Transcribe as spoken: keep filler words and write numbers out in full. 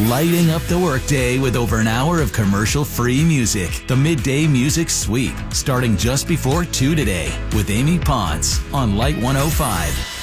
lighting up the workday with over an hour of commercial-free music. The Midday Music Sweep, starting just before two today with Amy Ponce on Light one oh five.